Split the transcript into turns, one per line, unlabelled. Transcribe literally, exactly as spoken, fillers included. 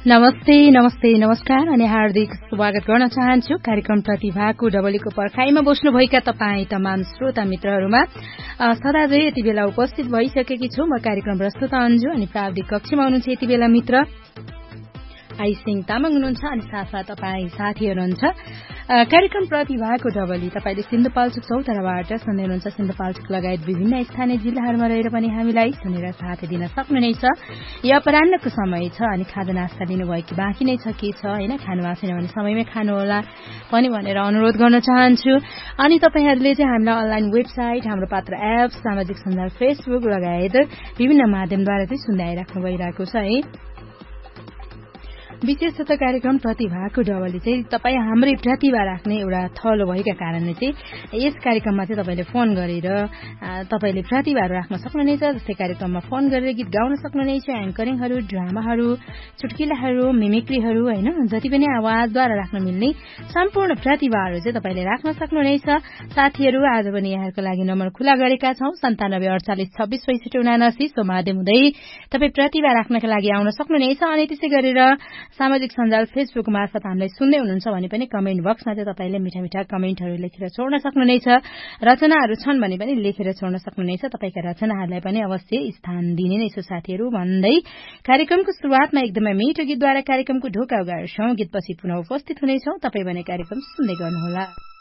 नमस्ते नमस्ते नमस्कार अनि हार्दिक स्वागत गर्न चाहन्छु कार्यक्रम प्रतिभाको डबलीको पर्खाइमा बस्नुभएका तपाईँ तमाम श्रोता मित्रहरूमा। सदा झै यति बेला उपस्थित भइसकेकी छु म कार्यक्रम प्रस्तुता अन्जु अनि प्राविधिक कक्षमा हुनुहुन्छ यति बेला मित्र आइसिङ तामाङ हुनुहुन्छ अनि साथमा तपाईँ साथी हुनुहुन्छ। कार्यक्रम प्रतिभाको डबली तपाईँले सिन्धुपाल्चोक चौताराबाट सुन्दै हुनुहुन्छ। सिन्धुपाल्चोक लगायत विभिन्न स्थानीय जिल्लाहरूमा रहेर पनि हामीलाई सुनेर साथ दिन सक्नुहुनेछ। यो अपराह्नको समय छ अनि खाजा नास्ता लिनुभयो कि बाँकी नै छ के छ होइन, खानु भएको छैन भने समयमै खानुहोला पनि भनेर अनुरोध गर्न चाहन्छु। अनि तपाईँहरूले चाहिँ हामीलाई अनलाइन वेबसाइट, हाम्रो पात्र एप्स, सामाजिक सञ्जाल फेसबुक लगायत विभिन्न माध्यमद्वारा चाहिँ सुन्दै आइराख्नु भइरहेको छ है। विशेषतः कार्यक्रम प्रतिभाको डबली चाहिँ तपाईँ हाम्रै प्रतिभा राख्ने एउटा थलो भएका कारणले चाहिँ यस कार्यक्रममा चाहिँ तपाईँले फोन गरेर तपाईँले प्रतिभाहरू राख्न सक्नुहुनेछ। जस्तै कार्यक्रममा फोन गरेर गीत गाउन सक्नुहुनेछ, एङ्करिङहरू, ड्रामाहरू, चुटकिलाहरू, मिमिक्रीहरू होइन, जति पनि आवाजद्वारा राख्न मिल्ने सम्पूर्ण प्रतिभाहरू चाहिँ तपाईँले राख्न सक्नुहुनेछ। साथीहरू आज पनि यहाँहरूको लागि नम्बर खुला गरेका छौं सन्तानब्बे अडचालिस छब्बीस पैसठी उनासी सो माध्यम हुँदै तपाईँ प्रतिभा राख्नका लागि आउन सक्नुहुनेछ। अनि त्यसै गरेर सामाजिक सञ्जाल फेसबुक मार्फत हामीलाई सुन्दै हुनुहुन्छ भने पनि कमेन्ट बक्समा चाहिँ तपाईँले मिठा मिठा कमेन्टहरू लेखेर छोड्न सक्नुहुनेछ। रचनाहरू छन् भने पनि लेखेर छोड्न सक्नुहुनेछ। तपाईँका रचनाहरूलाई पनि अवश्य स्थान दिने नै छु साथीहरू भन्दै कार्यक्रमको शुरूआतमा एकदमै मिठो गीतद्वारा कार्यक्रमको ढोका उगार्छौं। गीतपछि पुनः उपस्थित हुनेछौं। तपाईँ भने कार्यक्रम सुन्दै गर्नुहोला।